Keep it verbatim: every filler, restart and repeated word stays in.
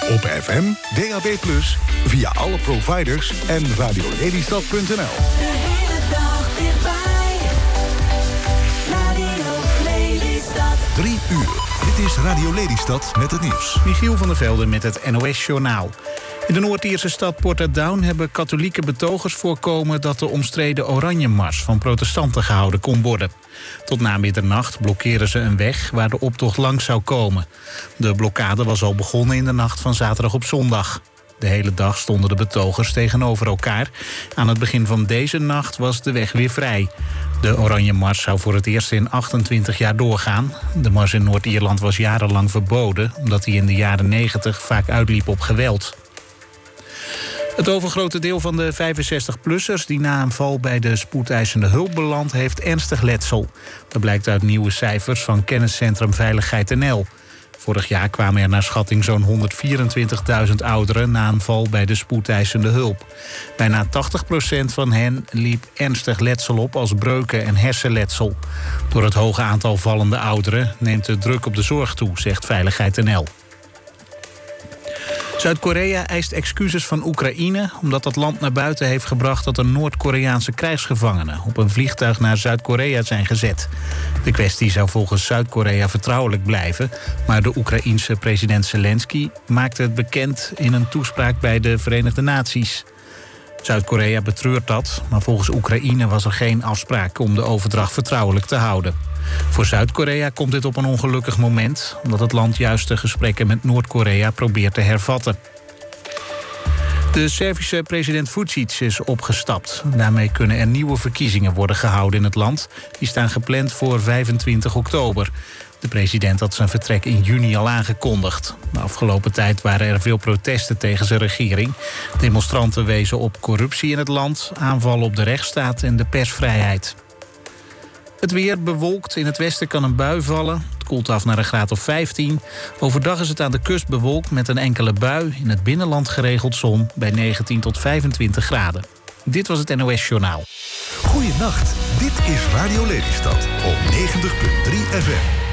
Op F M, D A B plus, via alle providers en radiolelystad punt n l. De hele dag dichtbij. Radio Lelystad. Drie uur. Dit is Radio Lelystad met het nieuws. Michiel van der Velde met het N O S-journaal. In de Noord-Ierse stad Portadown hebben katholieke betogers voorkomen dat de omstreden Oranjemars van protestanten gehouden kon worden. Tot na middernacht blokkeren ze een weg waar de optocht langs zou komen. De blokkade was al begonnen in de nacht van zaterdag op zondag. De hele dag stonden de betogers tegenover elkaar. Aan het begin van deze nacht was de weg weer vrij. De Oranje Mars zou voor het eerst in achtentwintig jaar doorgaan. De mars in Noord-Ierland was jarenlang verboden, omdat hij in de jaren negentig vaak uitliep op geweld. Het overgrote deel van de vijfenzestig-plussers die na een val bij de spoedeisende hulp belandt, heeft ernstig letsel. Dat blijkt uit nieuwe cijfers van kenniscentrum Veiligheid N L. Vorig jaar kwamen er naar schatting zo'n honderdvierentwintigduizend ouderen na een val bij de spoedeisende hulp. Bijna tachtig procent van hen liep ernstig letsel op als breuken en hersenletsel. Door het hoge aantal vallende ouderen neemt de druk op de zorg toe, zegt Veiligheid N L. Zuid-Korea eist excuses van Oekraïne omdat dat land naar buiten heeft gebracht dat er Noord-Koreaanse krijgsgevangenen op een vliegtuig naar Zuid-Korea zijn gezet. De kwestie zou volgens Zuid-Korea vertrouwelijk blijven, maar de Oekraïense president Zelensky maakte het bekend in een toespraak bij de Verenigde Naties. Zuid-Korea betreurt dat, maar volgens Oekraïne was er geen afspraak om de overdracht vertrouwelijk te houden. Voor Zuid-Korea komt dit op een ongelukkig moment, omdat het land juist de gesprekken met Noord-Korea probeert te hervatten. De Servische president Vučić is opgestapt. Daarmee kunnen er nieuwe verkiezingen worden gehouden in het land. Die staan gepland voor vijfentwintig oktober. De president had zijn vertrek in juni al aangekondigd. De afgelopen tijd waren er veel protesten tegen zijn regering. Demonstranten wezen op corruptie in het land, aanvallen op de rechtsstaat en de persvrijheid. Het weer bewolkt. In het westen kan een bui vallen. Het koelt af naar een graad of vijftien. Overdag is het aan de kust bewolkt met een enkele bui. In het binnenland geregeld zon bij negentien tot vijfentwintig graden. Dit was het N O S-journaal. Goeienacht, dit is Radio Lelystad op negentig punt drie F M.